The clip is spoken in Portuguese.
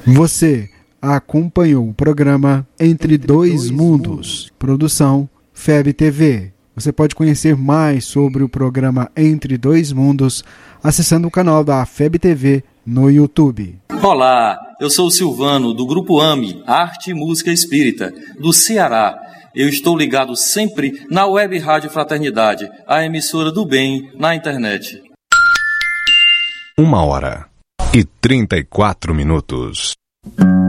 Você acompanhou o programa Entre Dois Mundos, produção FEB TV. Você pode conhecer mais sobre o programa Entre Dois Mundos acessando o canal da FEB TV no YouTube. Olá, eu sou o Silvano, do Grupo AME, Arte e Música Espírita, do Ceará. Eu estou ligado sempre na Web Rádio Fraternidade, a emissora do bem na internet. 1h34.